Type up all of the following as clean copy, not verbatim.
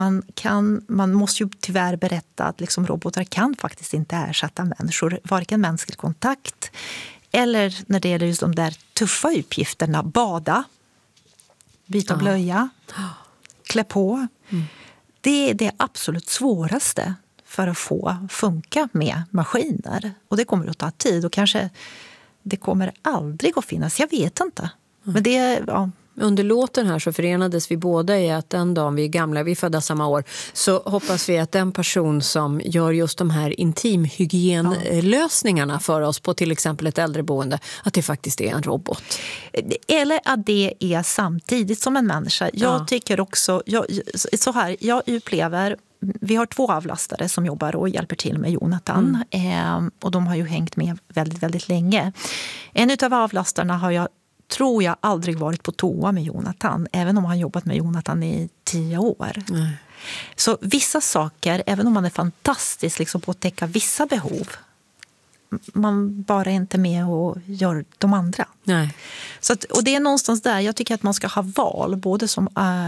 Man måste ju tyvärr berätta att liksom robotar kan faktiskt inte ersätta människor, varken mänsklig kontakt eller när det gäller just de där tuffa uppgifterna, bada, byta blöja, klä på. Det är det absolut svåraste för att få funka med maskiner. Och det kommer att ta tid och kanske det kommer aldrig att finnas, jag vet inte. Men det, Under låten här så förenades vi båda i att den dagen vi är gamla, vi är födda samma år, så hoppas vi att den person som gör just de här intimhygienlösningarna för oss på till exempel ett äldreboende, att det faktiskt är en robot. Eller att det är samtidigt som en människa. Jag tycker också, jag upplever, vi har 2 avlastare som jobbar och hjälper till med Jonathan. Och de har ju hängt med väldigt, väldigt länge. En av avlastarna tror jag aldrig varit på toa med Jonathan, även om han jobbat med Jonathan i 10 år. Så vissa saker, även om man är fantastisk liksom på att täcka vissa behov, man bara är inte med och gör de andra. Så och det är någonstans där jag tycker att man ska ha val, både som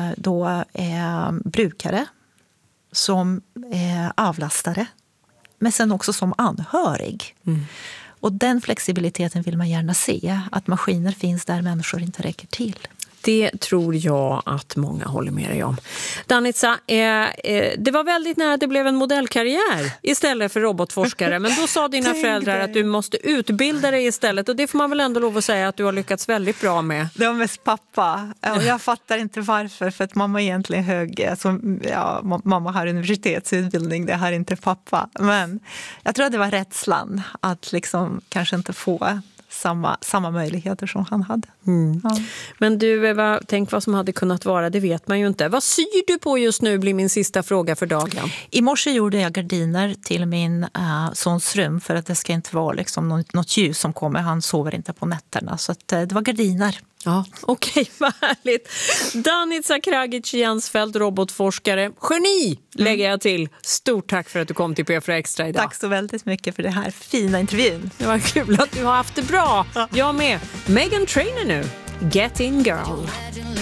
brukare, som avlastare, men sen också som anhörig. Och den flexibiliteten vill man gärna se, att maskiner finns där människor inte räcker till. Det tror jag att många håller med dig om. Danica, det var väldigt nära att det blev en modellkarriär istället för robotforskare. Men då sa dina föräldrar att du måste utbilda dig istället. Och det får man väl ändå lov att säga att du har lyckats väldigt bra med. Det var mest pappa. Jag fattar inte varför. För att mamma är egentligen hög. Alltså, mamma har universitetsutbildning. Det har inte pappa. Men jag tror att det var rädslan att liksom kanske inte få samma möjligheter som han hade. Men du Eva, tänk vad som hade kunnat vara, det vet man ju inte. Vad syr du på just nu, blir min sista fråga för dagen. I morse gjorde jag gardiner till min sons rum för att det ska inte vara liksom något ljus som kommer. Han sover inte på nätterna, så att, det var gardiner. Ja, okej, vad härligt. Danica Kragic-Jensfeldt, robotforskare. Geni, lägger jag till. Stort tack för att du kom till P4 Extra idag. Tack så väldigt mycket för det här fina intervjun. Det var kul att du har haft det bra. Jag med. Meghan Trainor nu. Get in girl.